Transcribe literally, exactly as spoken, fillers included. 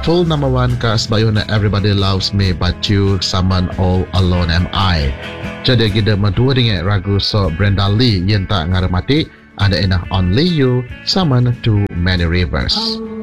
Full number one ka sebayuna Everybody Loves Me But You Someone All Alone Am I. Jadi kita berdua dengan ragu so Brenda Lee yang tak ngaremati ada ina Only You Someone Too Many Rivers.